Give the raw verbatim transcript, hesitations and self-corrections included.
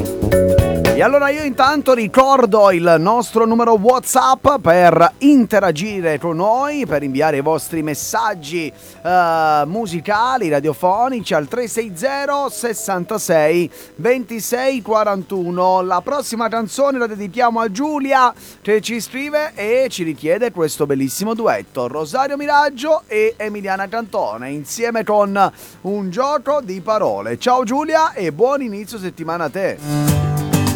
E allora io intanto ricordo il nostro numero WhatsApp per interagire con noi, per inviare i vostri messaggi uh, musicali, radiofonici al tre sei zero sessantasei ventisei quarantuno. La prossima canzone la dedichiamo a Giulia, che ci scrive e ci richiede questo bellissimo duetto, Rosario Miraggio e Emiliana Cantone, insieme con un gioco di parole. Ciao Giulia e buon inizio settimana a te.